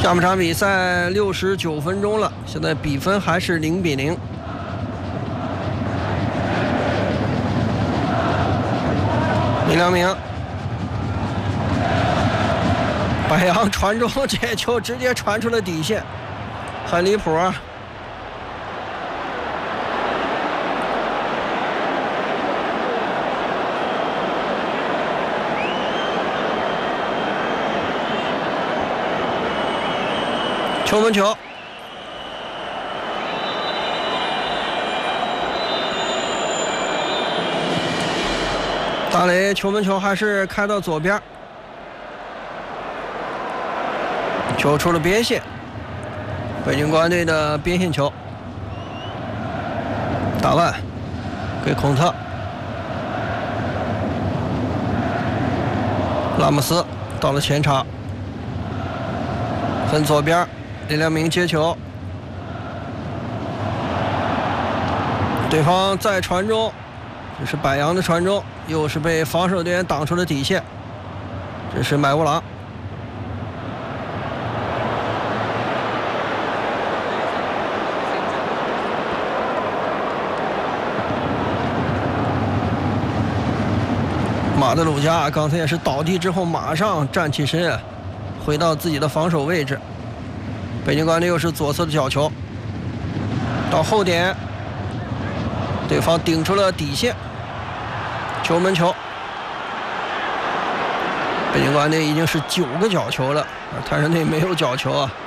下半场比赛69分钟了，现在比分还是0-0。李良铭，白杨传中，这球直接传出了底线，很离谱啊！球门球，大雷球门球还是开到左边，球出了边线，北京国安队的边线球，大万给孔特，拉莫斯到了前场，分左边。李良铭接球，对方再传中，这是柏杨的传中，又是被防守队员挡出了底线。这是买乌郎，马德鲁加刚才也是倒地之后马上站起身，回到自己的防守位置。北京国安队又是左侧的角球，到后点，对方顶出了底线，球门球。北京国安队已经是9个角球了，泰山队没有角球啊。